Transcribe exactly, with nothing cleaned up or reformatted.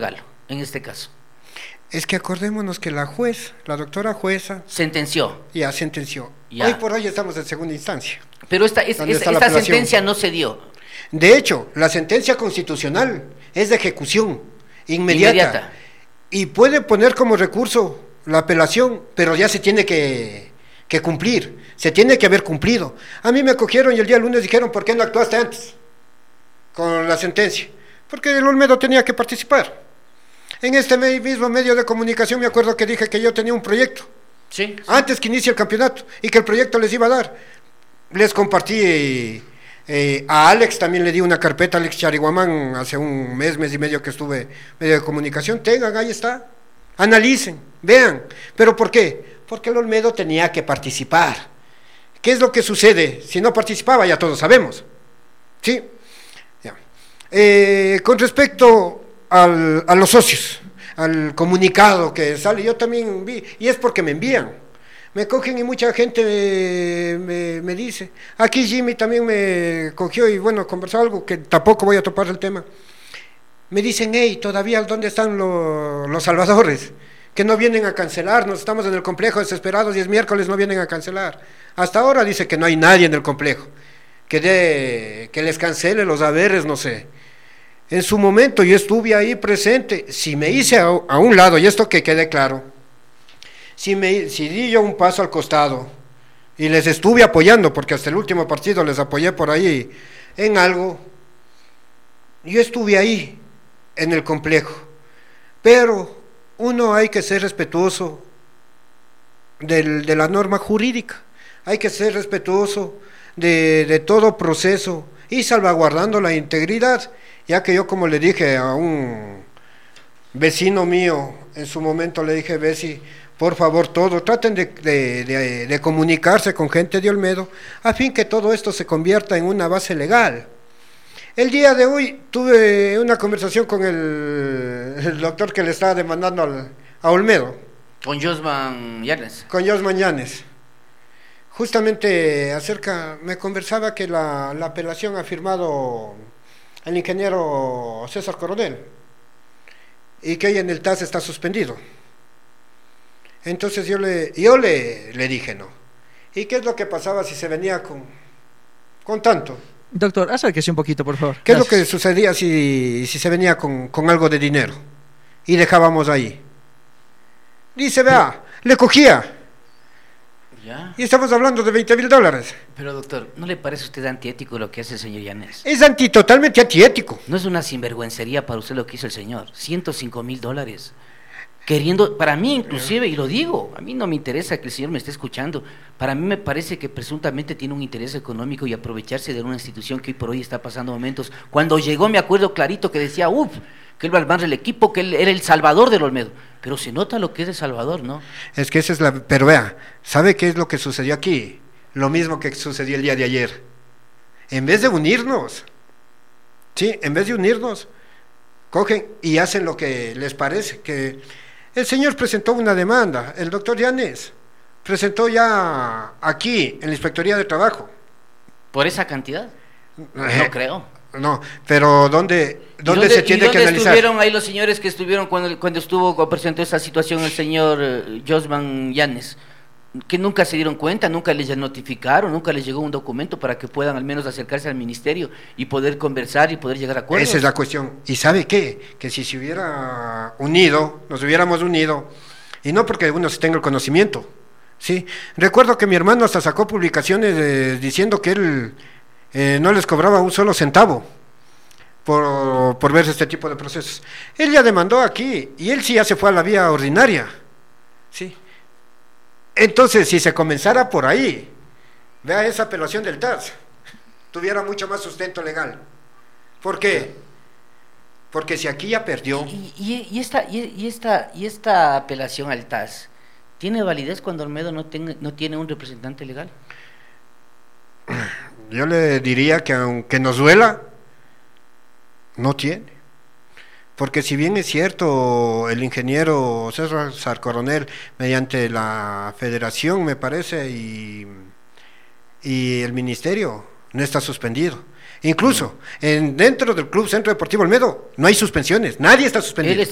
Galo, en este caso? Es que acordémonos que la juez, la doctora jueza... Sentenció. Ya, sentenció. Ya. Hoy por hoy estamos en segunda instancia. Pero esta, es, esta, esta sentencia no se dio. De hecho, la sentencia constitucional es de ejecución inmediata. Inmediata. Y puede poner como recurso la apelación, pero ya se tiene que, que cumplir, se tiene que haber cumplido. A mí me cogieron y el día lunes dijeron, ¿por qué no actuaste antes con la sentencia? Porque el Olmedo tenía que participar. En este mismo medio de comunicación me acuerdo que dije que yo tenía un proyecto, sí, sí. antes que inicie el campeonato, y que el proyecto les iba a dar. Les compartí, eh, eh, a Alex también le di una carpeta, Alex Chariguamán, hace un mes, mes y medio que estuve medio de comunicación, tengan, ahí está, analicen, vean. ¿Pero por qué? Porque el Olmedo tenía que participar. ¿Qué es lo que sucede? Si no participaba, ya todos sabemos, ¿sí? Ya. Eh, con respecto... Al, a los socios, al comunicado que sale, yo también vi, y es porque me envían, me cogen y mucha gente me, me, me dice, aquí Jimmy también me cogió y bueno, conversó algo que tampoco voy a topar el tema, me dicen, hey, todavía ¿dónde están lo, los salvadores? Que no vienen a cancelarnos, estamos en el complejo desesperados y es miércoles, no vienen a cancelar, hasta ahora dice que no hay nadie en el complejo, que, de, que les cancele los haberes, no sé. En su momento yo estuve ahí presente, si me hice a, a un lado, y esto que quede claro, si, me, si di yo un paso al costado y les estuve apoyando, porque hasta el último partido les apoyé por ahí en algo, yo estuve ahí en el complejo, pero uno hay que ser respetuoso del, de la norma jurídica, hay que ser respetuoso de, de todo proceso y salvaguardando la integridad. Ya que yo, como le dije a un vecino mío, en su momento le dije, Bessi, por favor, todo, traten de, de, de, de comunicarse con gente de Olmedo, a fin que todo esto se convierta en una base legal. El día de hoy tuve una conversación con el, el doctor que le estaba demandando al, a Olmedo. Con Josman Llanes. Con Josman Llanes. Justamente acerca, me conversaba que la, la apelación ha firmado... el ingeniero César Coronel, y que hoy en el T A S está suspendido. Entonces yo le yo le, le dije no. ¿Y qué es lo que pasaba si se venía con, con tanto? Doctor, acérquese un poquito, por favor. ¿Qué Gracias. es lo que sucedía si, si se venía con, con algo de dinero? Y dejábamos ahí. Dice, vea, le cogía. ¿Ya? Y estamos hablando de veinte mil dólares. Pero doctor, ¿no le parece a usted antiético lo que hace el señor Llanes? Es anti, totalmente antiético. ¿No es una sinvergüencería para usted lo que hizo el señor? ciento cinco mil dólares. Queriendo, para mí inclusive, y lo digo, a mí no me interesa que el señor me esté escuchando, para mí me parece que presuntamente tiene un interés económico y aprovecharse de una institución que hoy por hoy está pasando momentos. Cuando llegó me acuerdo clarito que decía, uff, que él va a armar el equipo, que él era el salvador del Olmedo. Pero se nota lo que es el salvador, ¿no? Es que esa es la... Pero vea, ¿sabe qué es lo que sucedió aquí? Lo mismo que sucedió el día de ayer. En vez de unirnos, sí, en vez de unirnos, cogen y hacen lo que les parece. Que el señor presentó una demanda, el doctor Llanes presentó ya aquí, en la Inspectoría de Trabajo. ¿Por esa cantidad? No Eh, creo. No, pero ¿dónde, dónde, dónde se tiene que analizar? ¿Dónde estuvieron ahí los señores que estuvieron cuando, cuando estuvo, cuando presentó esa situación el señor eh, Josman Llanes? Que nunca se dieron cuenta, nunca les notificaron, nunca les llegó un documento para que puedan al menos acercarse al ministerio y poder conversar y poder llegar a acuerdos. Esa es la cuestión. ¿Y sabe qué? Que si se hubiera unido, nos hubiéramos unido, y no porque uno se tenga el conocimiento, ¿sí? Recuerdo que mi hermano hasta sacó publicaciones eh, diciendo que él eh, no les cobraba un solo centavo por, por ver este tipo de procesos. Él ya demandó aquí, y él sí ya se fue a la vía ordinaria, ¿sí? Entonces, si se comenzara por ahí, vea esa apelación del T A S, tuviera mucho más sustento legal. ¿Por qué? Porque si aquí ya perdió... Y, y, y, esta, y, y, esta, y esta apelación al T A S, ¿tiene validez cuando Olmedo no, tenga, no tiene un representante legal? Yo le diría que aunque nos duela, no tiene. Porque si bien es cierto, el ingeniero César Coronel, mediante la federación, me parece, y, y el ministerio, no está suspendido. Incluso, en, dentro del Club Centro Deportivo Olmedo, no hay suspensiones, nadie está suspendido. Él